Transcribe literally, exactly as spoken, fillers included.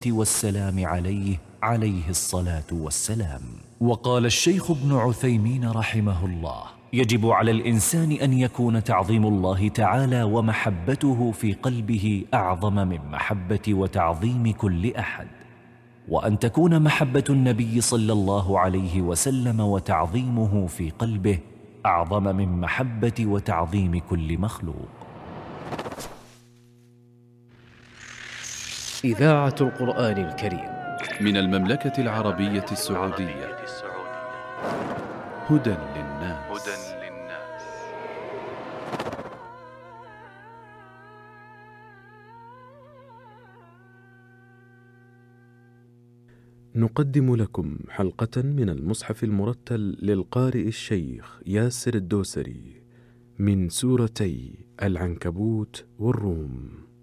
والسلام عليه عليه الصلاة والسلام. وقال الشيخ ابن عثيمين رحمه الله: يجب على الإنسان أن يكون تعظيم الله تعالى ومحبته في قلبه أعظم من محبة وتعظيم كل أحد، وأن تكون محبة النبي صلى الله عليه وسلم وتعظيمه في قلبه أعظم من محبة وتعظيم كل مخلوق. إذاعة القرآن الكريم من المملكة العربية السعودية. هدى للناس. نقدم لكم حلقة من المصحف المرتل للقارئ الشيخ ياسر الدوسري من سورتي العنكبوت والروم.